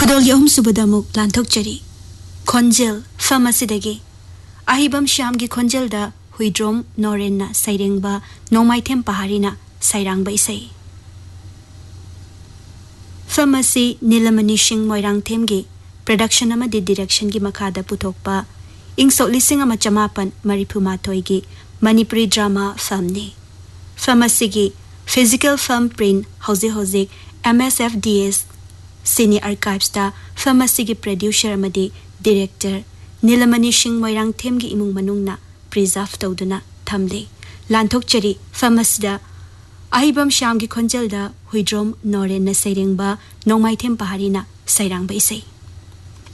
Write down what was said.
ꯆꯥꯗꯣꯜꯒꯤ ꯑꯍꯨꯝꯁꯨꯕꯗ ꯑꯃꯨꯛ ꯂꯥꯟꯊꯣꯛꯆꯔꯤ ꯈꯣꯟꯖꯦꯜ ꯐꯝ ꯑꯁꯤꯗꯒꯤ ꯑꯍꯤꯕꯝ ꯁ꯭ꯌꯥꯝꯒꯤ ꯈꯣꯟꯖꯦꯜꯗ ꯍꯨꯏꯗ꯭ꯔꯣꯝ ꯅꯣꯔꯦꯟꯅ ꯁꯩꯔꯦꯡꯕ ꯅꯣꯡꯃꯥꯏꯊꯦꯝ ꯄꯍꯥꯔꯤꯅ ꯁꯩꯔꯥꯡꯕ ꯏꯁꯩ ꯐꯝ ꯑꯁꯤ ꯅꯤꯂꯃꯅꯤ ꯁꯤꯡ ꯃꯣꯏꯔꯥꯡꯊꯦꯝꯒꯤ ꯄ꯭ꯔꯣꯗꯛꯁꯟ ꯑꯃꯗꯤ ꯗꯤꯔꯦꯛꯁꯟꯒꯤ ꯃꯈꯥꯗ ꯄꯨꯊꯣꯛꯄ ꯏꯪ ꯁꯣꯛ 1938ꯒꯤ ꯃꯅꯤꯄꯨꯔꯤ ꯗ꯭ꯔꯥꯃꯥ ꯐꯝꯅꯤ ꯐꯝ ꯑꯁꯤꯒꯤ ꯐꯤꯖꯤꯀꯦल फिल्म प्रिंट हौजिक MSFDS सिनी आर्काइव्सता फिल्म असिगी प्रोड्यूसर अमदी डायरेक्टर नीलमणि सिंह मोइरांगथेम की इमुंग मनुंगना प्रिजर्व तौदुना थमले लांथोकचरी फिल्म असिदा अहिबम श्याम की खोंजलदा हुइद्रोम नोरेन न सैरेंगबा नोंमाइथेम पहारीना सैरांगबा इसै